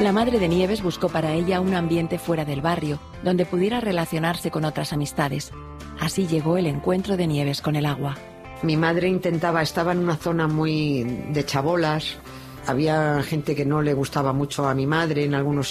La madre de Nieves buscó para ella un ambiente fuera del barrio, donde pudiera relacionarse con otras amistades. Así llegó el encuentro de Nieves con el agua. Mi madre estaba en una zona muy de chabolas. Había gente que no le gustaba mucho a mi madre en algunos